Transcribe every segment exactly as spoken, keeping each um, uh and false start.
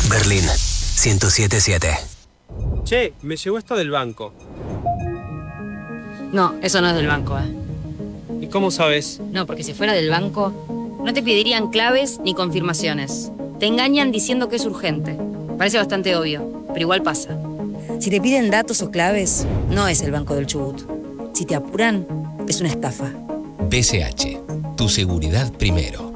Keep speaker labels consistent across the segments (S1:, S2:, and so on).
S1: Berlín ciento siete siete.
S2: Che, me llegó esto del banco.
S3: No, eso no es del banco, ¿eh?
S2: ¿Y cómo sabes?
S3: No, porque si fuera del banco, no te pedirían claves ni confirmaciones. Te engañan diciendo que es urgente. Parece bastante obvio, pero igual pasa. Si te piden datos o claves, no es el Banco del Chubut. Si te apuran, es una estafa.
S4: B C H, tu seguridad primero.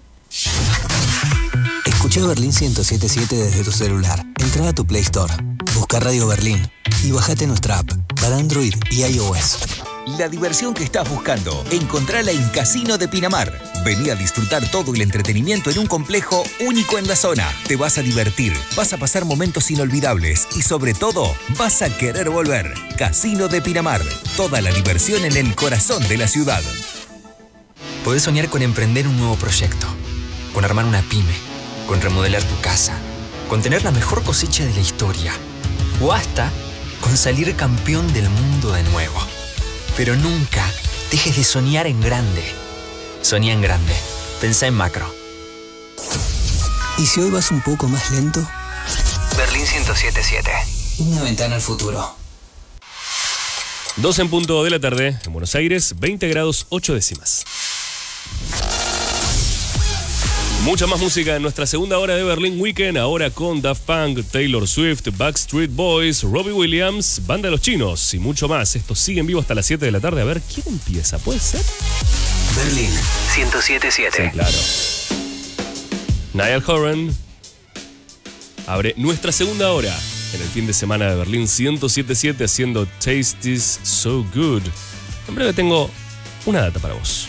S1: Escucha Berlín ciento siete siete desde tu celular. Entra a tu Play Store, busca Radio Berlín y bájate nuestra app para Android y iOS.
S5: La diversión que estás buscando, encontrala en Casino de Pinamar. Vení a disfrutar todo el entretenimiento en un complejo único en la zona. Te vas a divertir, vas a pasar momentos inolvidables y sobre todo, vas a querer volver. Casino de Pinamar, toda la diversión en el corazón de la ciudad.
S6: Podés soñar con emprender un nuevo proyecto, con armar una pyme, con remodelar tu casa, con tener la mejor cosecha de la historia o hasta con salir campeón del mundo de nuevo. Pero nunca dejes de soñar en grande. Soñá en grande. Pensá en macro.
S1: ¿Y si hoy vas un poco más lento?
S7: Berlín ciento siete siete.
S1: Una ventana al futuro.
S8: Dos en punto de la tarde, en Buenos Aires, veinte grados ocho décimas. Mucha más música en nuestra segunda hora de Berlín Weekend, ahora con Daft Punk, Taylor Swift, Backstreet Boys, Robbie Williams, Banda de los Chinos y mucho más. Esto sigue en vivo hasta las siete de la tarde. A ver, ¿quién empieza? ¿Puede ser?
S7: Berlín ciento siete siete.
S8: Sí, claro. Niall Horan abre nuestra segunda hora en el fin de semana de Berlín ciento siete siete haciendo Taste Is So Good. En breve tengo una data para vos.